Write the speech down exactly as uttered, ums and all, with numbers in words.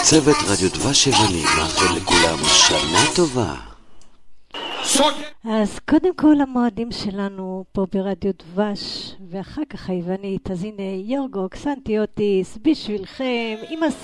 צוות רדיו דבש יווני מאחל לכולם שנה טובה. אז קודם כל המועדים שלנו פה ברדיו דבש, ואחר כך היוונית. אז הנה יורגו קסנטיוטיס בשבילכם עם